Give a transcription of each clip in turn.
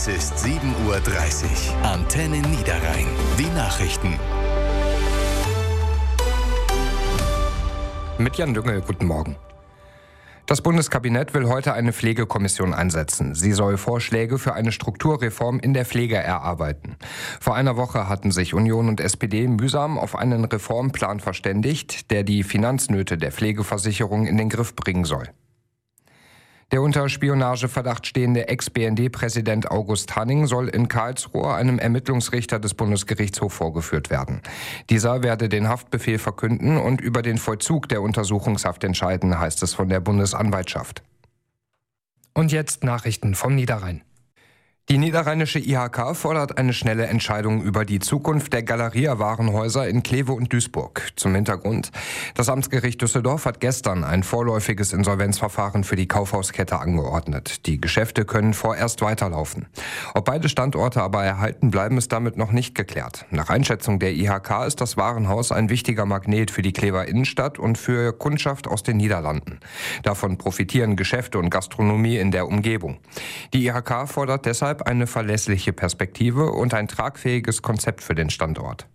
Es ist 7:30 Uhr. Antenne Niederrhein. Die Nachrichten. Mit Jan Düngel, guten Morgen. Das Bundeskabinett will heute eine Pflegekommission einsetzen. Sie soll Vorschläge für eine Strukturreform in der Pflege erarbeiten. Vor einer Woche hatten sich Union und SPD mühsam auf einen Reformplan verständigt, der die Finanznöte der Pflegeversicherung in den Griff bringen soll. Der unter Spionageverdacht stehende Ex-BND-Präsident August Hanning soll in Karlsruhe einem Ermittlungsrichter des Bundesgerichtshofs vorgeführt werden. Dieser werde den Haftbefehl verkünden und über den Vollzug der Untersuchungshaft entscheiden, heißt es von der Bundesanwaltschaft. Und jetzt Nachrichten vom Niederrhein. Die niederrheinische IHK fordert eine schnelle Entscheidung über die Zukunft der Galeria-Warenhäuser in Kleve und Duisburg. Zum Hintergrund: Das Amtsgericht Düsseldorf hat gestern ein vorläufiges Insolvenzverfahren für die Kaufhauskette angeordnet. Die Geschäfte können vorerst weiterlaufen. Ob beide Standorte aber erhalten bleiben, ist damit noch nicht geklärt. Nach Einschätzung der IHK ist das Warenhaus ein wichtiger Magnet für die Klever Innenstadt und für Kundschaft aus den Niederlanden. Davon profitieren Geschäfte und Gastronomie in der Umgebung. Die IHK fordert deshalb eine verlässliche Perspektive und ein tragfähiges Konzept für den Standort.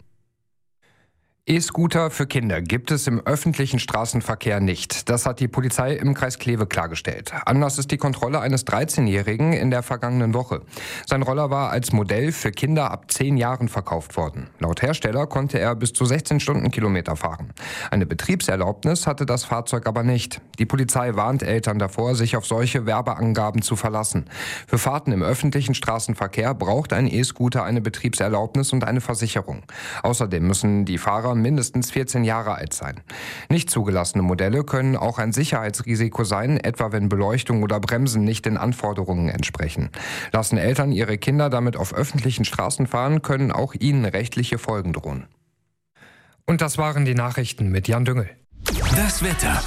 E-Scooter für Kinder gibt es im öffentlichen Straßenverkehr nicht. Das hat die Polizei im Kreis Kleve klargestellt. Anlass ist die Kontrolle eines 13-Jährigen in der vergangenen Woche. Sein Roller war als Modell für Kinder ab 10 Jahren verkauft worden. Laut Hersteller konnte er bis zu 16 Stundenkilometer fahren. Eine Betriebserlaubnis hatte das Fahrzeug aber nicht. Die Polizei warnt Eltern davor, sich auf solche Werbeangaben zu verlassen. Für Fahrten im öffentlichen Straßenverkehr braucht ein E-Scooter eine Betriebserlaubnis und eine Versicherung. Außerdem müssen die Fahrer mindestens 14 Jahre alt sein. Nicht zugelassene Modelle können auch ein Sicherheitsrisiko sein, etwa wenn Beleuchtung oder Bremsen nicht den Anforderungen entsprechen. Lassen Eltern ihre Kinder damit auf öffentlichen Straßen fahren, können auch ihnen rechtliche Folgen drohen. Und das waren die Nachrichten mit Jan Düngel. Das Wetter.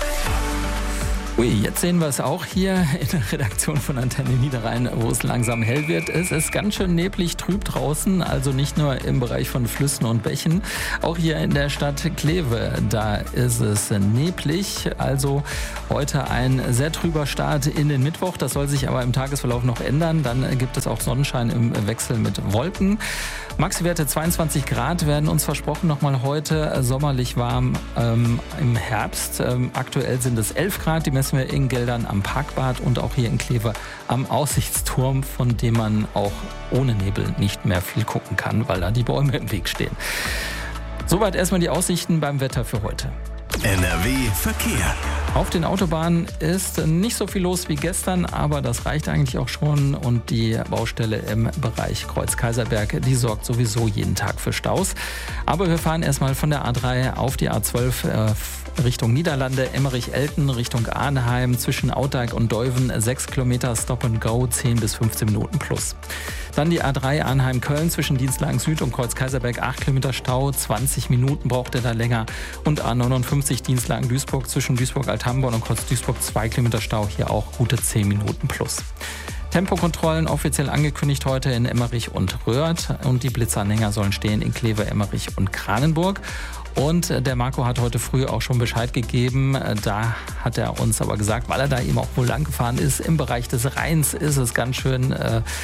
Ui, jetzt sehen wir es auch hier in der Redaktion von Antenne Niederrhein, wo es langsam hell wird. Es ist ganz schön neblig trüb draußen, also nicht nur im Bereich von Flüssen und Bächen. Auch hier in der Stadt Kleve, da ist es neblig. Also heute ein sehr trüber Start in den Mittwoch. Das soll sich aber im Tagesverlauf noch ändern. Dann gibt es auch Sonnenschein im Wechsel mit Wolken. Maxi-Werte 22 Grad werden uns versprochen. Nochmal heute sommerlich warm im Herbst. Aktuell sind es 11 Grad. Die messen wir in Geldern am Parkbad und auch hier in Kleve am Aussichtsturm, von dem man auch ohne Nebel nicht mehr viel gucken kann, weil da die Bäume im Weg stehen. Soweit erstmal die Aussichten beim Wetter für heute. NRW Verkehr. Auf den Autobahnen ist nicht so viel los wie gestern, aber das reicht eigentlich auch schon. Und die Baustelle im Bereich Kreuz-Kaiserberg, die sorgt sowieso jeden Tag für Staus. Aber wir fahren erstmal von der A3 auf die A12 Richtung Niederlande, Emmerich-Elten, Richtung Arnheim, zwischen Autag und Deuven 6 Kilometer Stop and Go, 10 bis 15 Minuten plus. Dann die A3 Arnheim-Köln zwischen Dienstlagen Süd und Kreuz-Kaiserberg 8 Kilometer Stau, 20 Minuten braucht er da länger. Und A59 Dienstlagen Duisburg zwischen Duisburg-Althamborn und Kreuz-Duisburg 2 Kilometer Stau, hier auch gute 10 Minuten plus. Tempokontrollen offiziell angekündigt heute in Emmerich und Röhrt und die Blitzanhänger sollen stehen in Kleve, Emmerich und Kranenburg. Und der Marco hat heute früh auch schon Bescheid gegeben. Da hat er uns aber gesagt, weil er da eben auch wohl lang gefahren ist, im Bereich des Rheins ist es ganz schön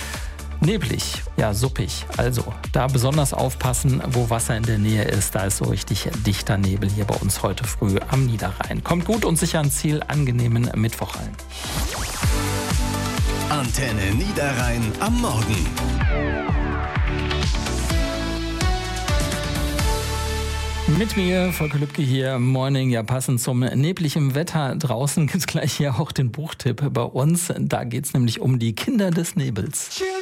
neblig, ja, suppig. Also da besonders aufpassen, wo Wasser in der Nähe ist. Da ist so richtig dichter Nebel hier bei uns heute früh am Niederrhein. Kommt gut und sicher ans Ziel, angenehmen Mittwoch allen. Antenne Niederrhein am Morgen. Mit mir, Volker Lübke hier, Morning. Ja, passend zum nebligem Wetter draußen gibt es gleich hier auch den Buchtipp bei uns. Da geht es nämlich um die Kinder des Nebels.